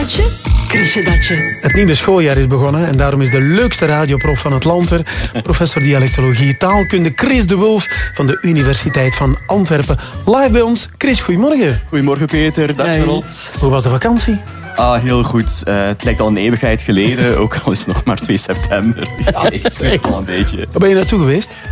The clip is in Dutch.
datje, Chrisje datje. Het nieuwe schooljaar is begonnen en daarom is de leukste radioprof van het land er, professor dialectologie taalkunde Chris de Wulf van de Universiteit van Antwerpen. Live bij ons. Chris, goedemorgen. Goedemorgen Peter, dag Charlotte. Hoe was de vakantie? Heel goed. Het lijkt al een eeuwigheid geleden, ook al is het nog maar 2 september. Ja, Ik wist het al een beetje. Waar ben je naartoe geweest?